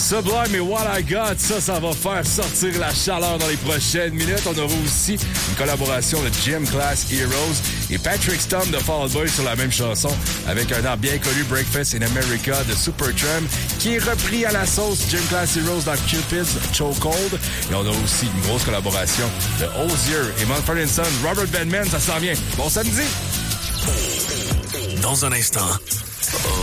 Sublime et What I Got, ça va faire sortir la chaleur dans les prochaines minutes. On aura aussi une collaboration de Gym Class Heroes et Patrick Stump de Fall Out Boy sur la même chanson avec un air bien connu, Breakfast in America de Supertramp, qui est repris à la sauce Gym Class Heroes dans Cupid's Chokehold. Et on a aussi une grosse collaboration de Hozier et Mumford & Sons, Robert Benman, ça s'en vient. Bon samedi! Dans un instant,